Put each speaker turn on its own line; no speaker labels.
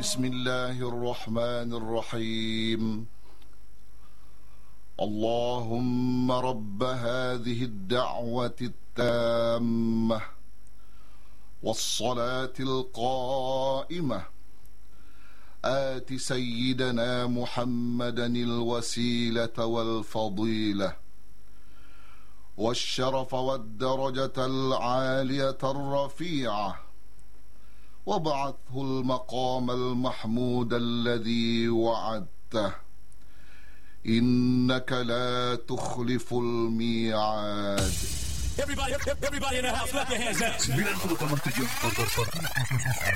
بسم الله الرحمن الرحيم. اللهم رب هذه الدعوة التامة والصلاة القائمة آت سيدنا محمدا الوسيلة والفضيلة والشرف والدرجة العالية الرفيعة وابعثه المقام المحمود الذي وعدته إنك لا تخلف الميعاد.
Everybody in the house, clap your hands now.